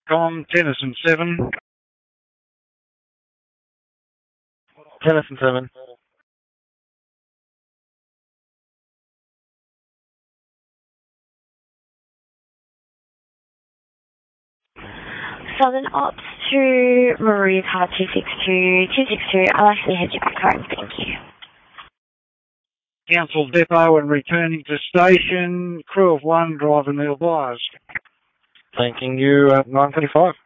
Tennyson 7. Tennyson 7. Southern Ops to Marie Car 262. I'll actually head you back home, thank you. Council Depot and returning to station. Crew of 1, driver Neil Byers. Thanking you at 9:25.